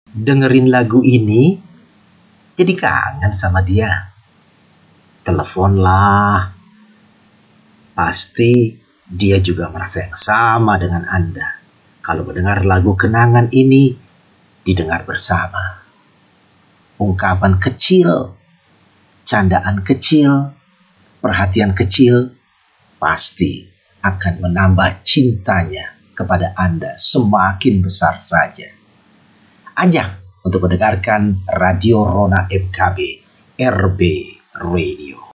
dengerin lagu ini jadi kangen sama dia. Teleponlah. Pasti dia juga merasa yang sama dengan Anda. Kalau mendengar lagu kenangan ini didengar bersama. Ungkapan kecil, candaan kecil, perhatian kecil pasti akan menambah cintanya kepada Anda semakin besar saja. Ajak untuk mendengarkan Radio Rona FKB RB Radio.